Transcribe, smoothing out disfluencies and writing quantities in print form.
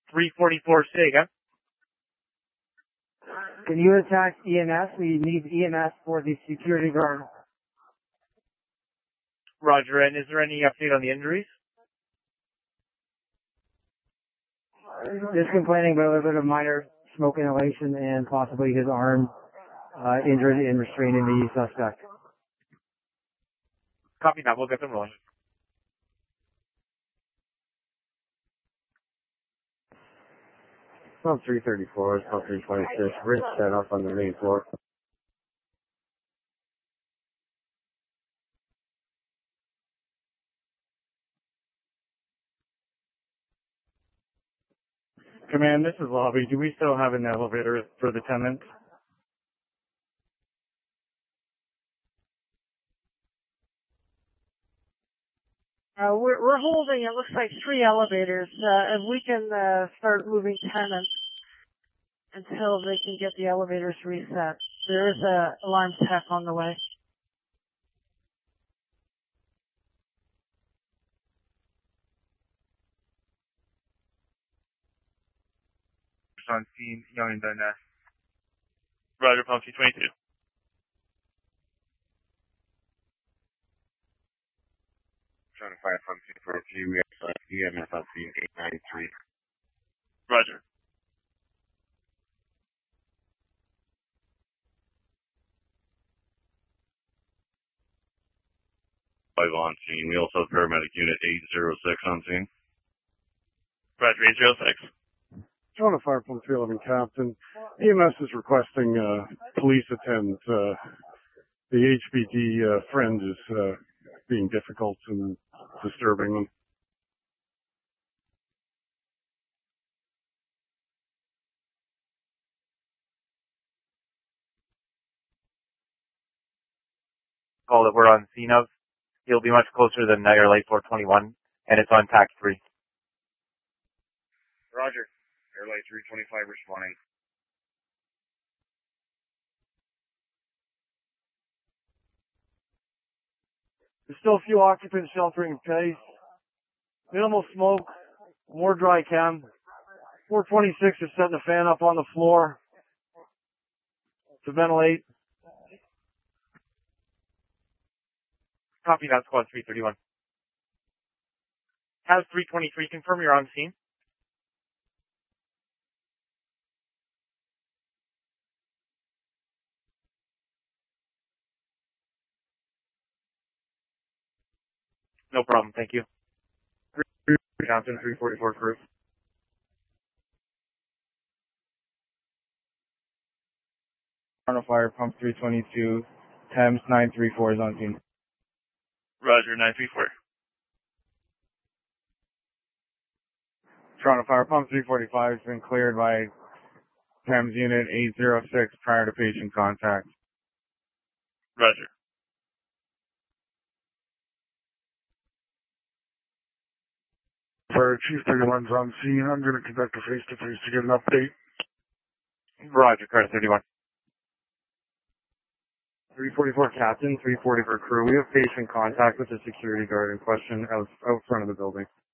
344, say again. Can you attach EMS? We need EMS for the security guard. Roger, and is there any update on the injuries? Just complaining about a little bit of minor smoke inhalation and possibly his arm injured in restraining the suspect. Copy that. We'll get them rolling. Pump 334, pump 326, wrist set up on the main floor. Command, this is Lobby. Do we still have an elevator for the tenants? We're holding, it looks like 3 elevators, and we can start moving tenants until they can get the elevators reset. There is a alarm tech on the way. On scene, Young and Dundas. Roger, pump 222. Trying to fire pump for a few minutes. EMS on scene 893. Roger. On scene. We also have paramedic unit 806 on scene. Roger, 806. Trying to fire pump 311 Captain. EMS is requesting police attend. The HPD friend is being difficult and disturbing them. Call that we're on scene of. He'll be much closer than Niagara Light 421, and it's on TAC 3. Roger. Air Light 325 responding. There's still a few occupants sheltering in place. Minimal smoke, more dry chem. 426 is setting the fan up on the floor to ventilate. Copy that, squad 331. Has 323 confirm you're on scene? No problem, thank you. Johnson, 344 crew. Toronto Fire Pump 322, Thames 934 is on scene. Roger, 934. Toronto Fire Pump 345 has been cleared by Thames Unit 806 prior to patient contact. Roger. Fire Chief 31's on scene. I'm going to conduct a face-to-face to get an update. Roger, Carter 31. 344 Captain, 344 crew. We have patient contact with the security guard in question out front of the building.